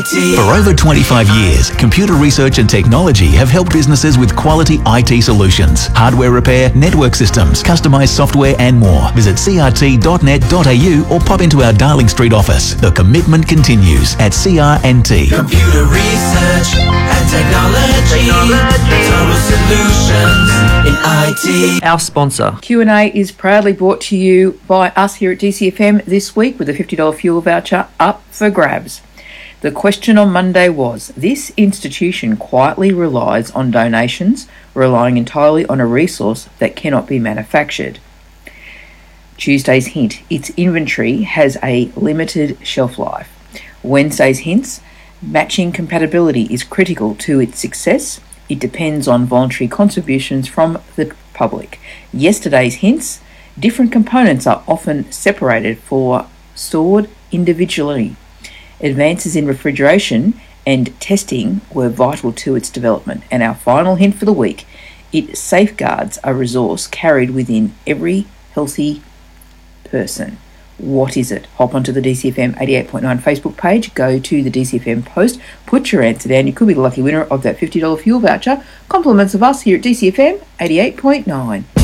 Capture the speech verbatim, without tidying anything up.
For over twenty-five years, computer research and technology have helped businesses with quality I T solutions, hardware repair, network systems, customized software and more. Visit c r t dot net dot a u or pop into our Darling Street office. The commitment continues at C R N T. Computer research and technology, technology. Total solutions in I T. Our sponsor. Q and A is proudly brought to you by us here at D C F M this week with a fifty dollars fuel voucher up for grabs. The question on Monday was, this institution quietly relies on donations, relying entirely on a resource that cannot be manufactured. Tuesday's hint, its inventory has a limited shelf life. Wednesday's hints, matching compatibility is critical to its success. It depends on voluntary contributions from the public. Yesterday's hints, different components are often separated for stored individually. Advances in refrigeration and testing were vital to its development. And our final hint for the week, it safeguards a resource carried within every healthy person. What is it? Hop onto the D C F M eighty-eight point nine Facebook page, go to the D C F M post, put your answer down. You could be the lucky winner of that fifty dollars fuel voucher. Compliments of us here at D C F M eighty-eight point nine.